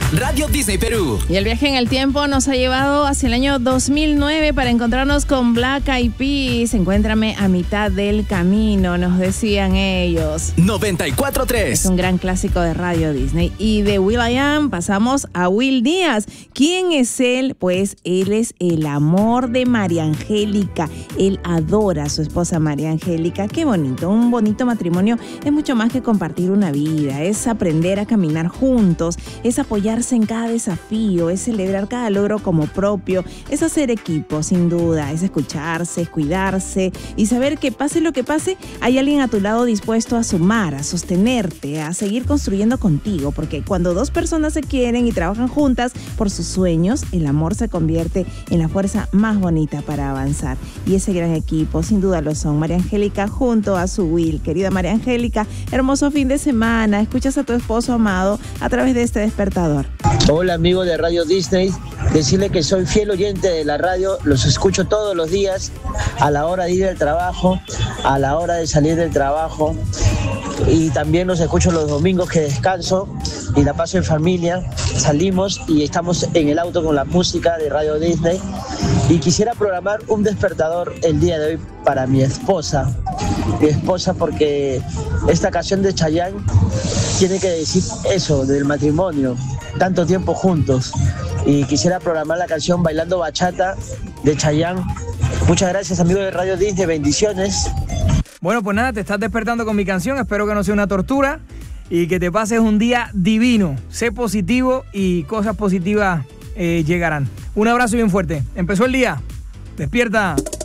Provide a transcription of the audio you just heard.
Radio Disney Perú. Y el viaje en el tiempo nos ha llevado hacia el año 2009 para encontrarnos con Black Eyed Peas. Encuéntrame a mitad del camino, nos decían ellos. 94.3. Es un gran clásico de Radio Disney. Y de will.i.am pasamos a Will Díaz. ¿Quién es él? Pues él es el amor de María Angélica. Él adora a su esposa María Angélica. Qué bonito. Un bonito matrimonio es mucho más que compartir una vida. Es aprender a caminar juntos. Es apoyarse en cada desafío, es celebrar cada logro como propio, es hacer equipo, sin duda, es escucharse, es cuidarse y saber que pase lo que pase, hay alguien a tu lado dispuesto a sumar, a sostenerte, a seguir construyendo contigo, porque cuando dos personas se quieren y trabajan juntas por sus sueños, el amor se convierte en la fuerza más bonita para avanzar. Y ese gran equipo, sin duda lo son María Angélica junto a su Will. Querida María Angélica, hermoso fin de semana, escuchas a tu esposo amado a través de este despertador. Hola amigos de Radio Disney, decirle que soy fiel oyente de la radio, los escucho todos los días a la hora de ir al trabajo, a la hora de salir del trabajo y también los escucho los domingos que descanso y la paso en familia, salimos y estamos en el auto con la música de Radio Disney y quisiera programar un despertador el día de hoy para mi esposa porque esta canción de Chayanne tiene que decir eso del matrimonio, tanto tiempo juntos, y quisiera programar la canción Bailando Bachata de Chayanne. Muchas gracias amigos de Radio Disney, bendiciones. Bueno, pues nada, te estás despertando con mi canción, espero que no sea una tortura y que te pases un día divino. Sé positivo y cosas positivas llegarán. Un abrazo bien fuerte. Empezó el día. Despierta.